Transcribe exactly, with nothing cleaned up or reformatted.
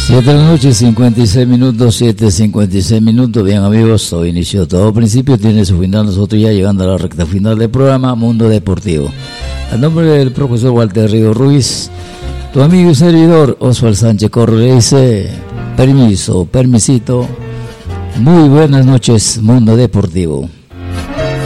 Siete de la noche, cincuenta y seis minutos, siete cincuenta y seis minutos. Bien, amigos, todo inició, todo principio tiene su final. Nosotros ya llegando a la recta final del programa Mundo Deportivo. A nombre del profesor Walter Río Ruiz, tu amigo y servidor Oswald Sánchez Corro le dice permiso, permisito. Muy buenas noches, Mundo Deportivo.